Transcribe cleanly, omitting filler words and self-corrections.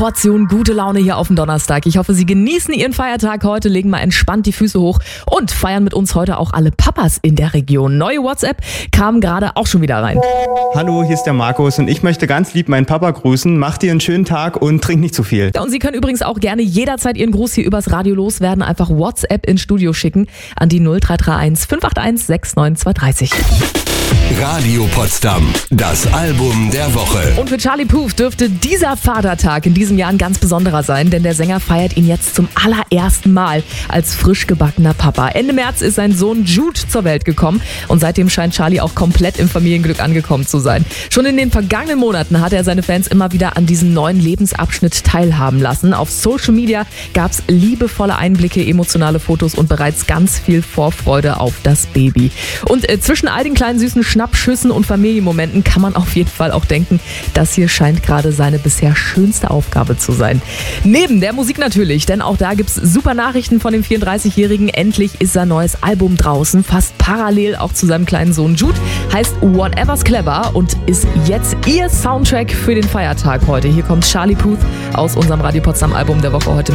Portion gute Laune hier auf dem Donnerstag. Ich hoffe, Sie genießen Ihren Feiertag heute, legen mal entspannt die Füße hoch und feiern mit uns heute auch alle Papas in der Region. Neue WhatsApp kam gerade auch schon wieder rein. Hallo, hier ist der Markus und ich möchte ganz lieb meinen Papa grüßen. Mach dir einen schönen Tag und trink nicht zu viel. Ja, und Sie können übrigens auch gerne jederzeit Ihren Gruß hier übers Radio loswerden. Einfach WhatsApp ins Studio schicken an die 0331 581 69230. Radio Potsdam, das Album der Woche. Und für Charlie Puth dürfte dieser Vatertag in diesem Jahr ein ganz besonderer sein, denn der Sänger feiert ihn jetzt zum allerersten Mal als frisch gebackener Papa. Ende März ist sein Sohn Jude zur Welt gekommen und seitdem scheint Charlie auch komplett im Familienglück angekommen zu sein. Schon in den vergangenen Monaten hat er seine Fans immer wieder an diesem neuen Lebensabschnitt teilhaben lassen. Auf Social Media gab es liebevolle Einblicke, emotionale Fotos und bereits ganz viel Vorfreude auf das Baby. Und zwischen all den kleinen süßen Schnappschüssen und Familienmomenten kann man auf jeden Fall auch denken, das hier scheint gerade seine bisher schönste Aufgabe zu sein. Neben der Musik natürlich, denn auch da gibt's super Nachrichten von dem 34-Jährigen. Endlich ist sein neues Album draußen, fast parallel auch zu seinem kleinen Sohn Jude. Heißt Whatever's Clever und ist jetzt Ihr Soundtrack für den Feiertag heute. Hier kommt Charlie Puth aus unserem Radio Potsdam Album der Woche heute.